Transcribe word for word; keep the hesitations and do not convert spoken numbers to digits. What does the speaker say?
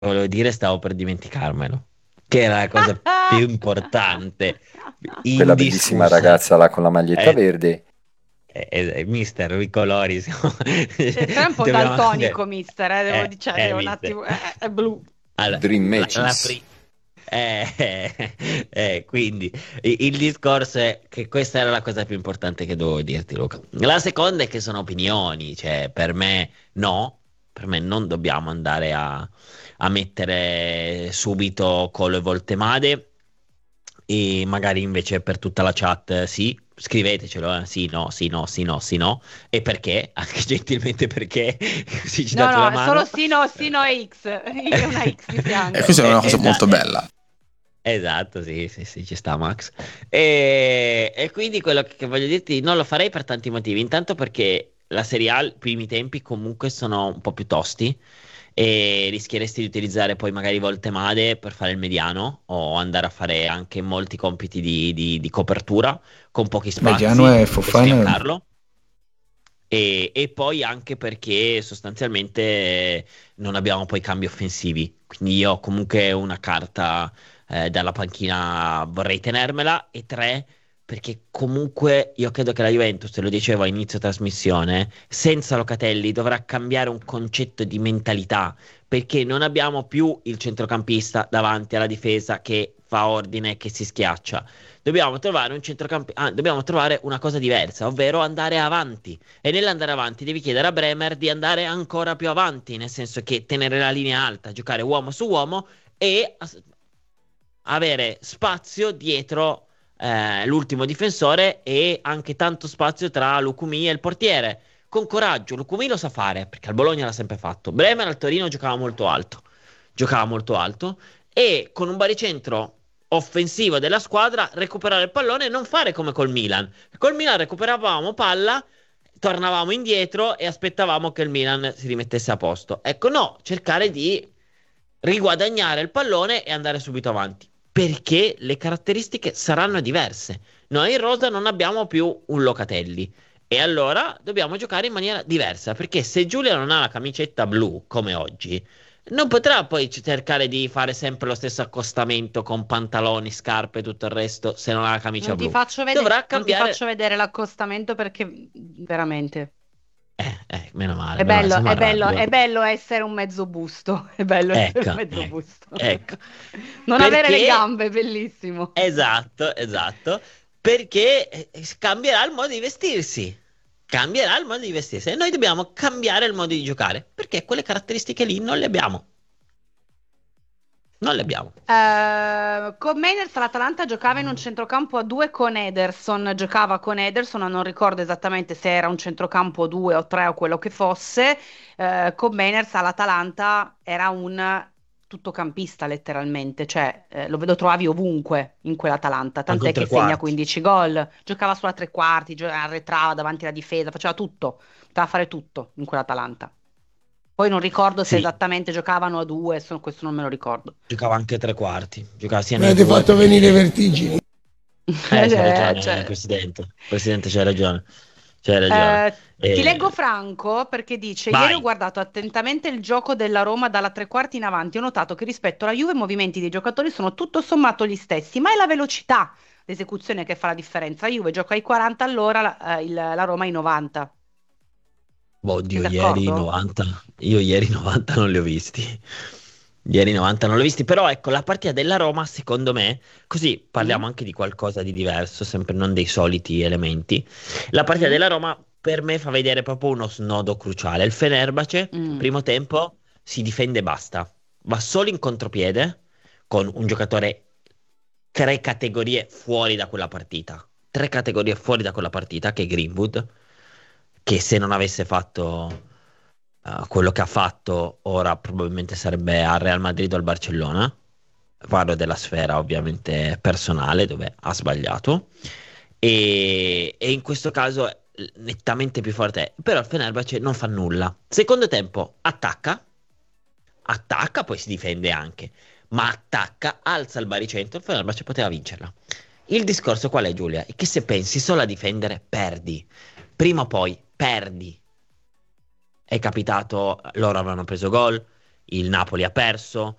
volevo dire, stavo per dimenticarmelo, che era la cosa più importante, Quella bellissima indiscussa. ragazza là con la maglietta Eh, eh, eh, eh, mister, i colori, siamo- Eh, Però è un po' dobbiamo daltonico, anche... mister, eh, devo Eh, dire, cioè, eh, devo un mister. attimo, eh, è blu. Allora, Dream la, la Matches. pri- eh, eh, eh, quindi i- il discorso è che questa era la cosa più importante che dovevo dirti, Luca. La seconda è che sono opinioni, cioè per me no, per me non dobbiamo andare a, a mettere subito Colo e Voltemade e magari invece per tutta la chat eh, sì, scrivetecelo, eh, sì, no, sì, no, sì, no, sì, no, e perché, anche gentilmente perché, così ci No, date no, una è solo mano. sì, no, sì, no e X. Io e una X di E fianco. questa è Eh, una cosa esa- molto eh, bella. esatto, sì, sì, sì, ci sta Max. E, e quindi quello che voglio dirti, non lo farei per tanti motivi. Intanto perché la Serie A, i primi tempi comunque sono un po' più tosti e rischieresti di utilizzare poi magari Voltemade per fare il mediano o andare a fare anche molti compiti di, di- di copertura con pochi Mediano spazi è e Fofana. sfiancarlo. E, e poi anche perché sostanzialmente eh, non abbiamo poi cambi offensivi. Quindi io comunque una carta eh, dalla panchina vorrei tenermela. E tre, perché comunque io credo che la Juventus, te lo dicevo a inizio trasmissione, senza Locatelli dovrà cambiare un concetto di mentalità. Perché non abbiamo più il centrocampista davanti alla difesa che fa ordine, che si schiaccia. Dobbiamo trovare un centrocamp- ah, dobbiamo trovare una cosa diversa, ovvero andare avanti. E nell'andare avanti devi chiedere a Bremer di andare ancora più avanti, nel senso che tenere la linea alta, giocare uomo su uomo e as- avere spazio dietro eh, l'ultimo difensore e anche tanto spazio tra Lukumi e il portiere. Con coraggio, Lukumi lo sa fare, perché al Bologna l'ha sempre fatto. Bremer al Torino giocava molto alto, giocava molto alto e con un baricentro offensivo della squadra recuperare il pallone e non fare come col Milan. Col Milan recuperavamo palla, tornavamo indietro e aspettavamo che il Milan si rimettesse a posto. Ecco, no, cercare di riguadagnare il pallone e andare subito avanti. Perché le caratteristiche saranno diverse. Noi in rosa non abbiamo più un Locatelli. E allora dobbiamo giocare in maniera diversa. Perché se Giulia non ha la camicetta blu come oggi, non potrà poi c- cercare di fare sempre lo stesso accostamento con pantaloni, scarpe e tutto il resto se non ha la camicia Non ti blu. faccio vede- Dovrà non ti cambiare. faccio vedere l'accostamento perché veramente Eh, eh, meno male, è meno male, se bello, no mi è bello, arrabbio. è bello essere un mezzo busto. È bello essere un Ecco, mezzo ecco, busto. ecco. Non avere le Perché gambe, bellissimo. esatto, esatto, perché eh, cambierà il modo di vestirsi. Cambierà il modo di vestirsi e noi dobbiamo cambiare il modo di giocare perché quelle caratteristiche lì non le abbiamo. Non le abbiamo. Eh, con Mainers l'Atalanta giocava in un centrocampo a due con Ederson, giocava con Ederson, non ricordo esattamente se era un centrocampo a due o tre o quello che fosse. Eh, con Mainers all'Atalanta era un tuttocampista letteralmente, cioè eh, lo, lo trovavi ovunque in quell'Atalanta, Anche un tant'è che tre segna quarti. quindici gol, giocava sulla tre quarti, gio- arretrava davanti alla difesa, faceva tutto, poteva fare tutto in quell'Atalanta. Poi non ricordo se Sì, esattamente giocavano a due, so- questo non me lo ricordo. giocava anche tre quarti. Giocava sia Mi nei avete due fatto che venire i nei... vertigini. Eh, c'hai Eh, ragione, cioè, Presidente. Presidente, c'hai ragione. C'hai ragione. eh, ti leggo Eh, Franco perché dice: Ieri ho vai. guardato attentamente il gioco della Roma dalla tre quarti in avanti. Ho notato che rispetto alla Juve i movimenti dei giocatori sono tutto sommato gli stessi, ma è la velocità l'esecuzione che fa la differenza. La Juve gioca ai quaranta all'ora, la, eh, il- la Roma ai novanta. Sei Oddio, ieri d'accordo? novanta. Io ieri novanta non li ho visti. Ieri novanta non l'ho visti, però ecco, la partita della Roma, secondo me, così parliamo Mm? anche di qualcosa di diverso, sempre non dei soliti elementi. La partita Mm? della Roma per me fa vedere proprio uno snodo cruciale. Il Fenerbahce, Mm. primo tempo, si difende e basta. Va solo in contropiede con un giocatore tre categorie fuori da quella partita. Tre categorie fuori da quella partita, che è Greenwood, che se non avesse fatto eh, quello che ha fatto, ora probabilmente sarebbe al Real Madrid o al Barcellona. Parlo della sfera ovviamente personale dove ha sbagliato. E, e in questo caso è nettamente più forte. Però il Fenerbahce non fa nulla. Secondo tempo attacca, attacca, poi si difende anche. Ma attacca, alza il baricentro, il Fenerbahce poteva vincerla. Il discorso qual è, Giulia? È che se pensi solo a difendere, perdi. Prima o poi perdi. È capitato, loro avevano preso gol, il Napoli ha perso,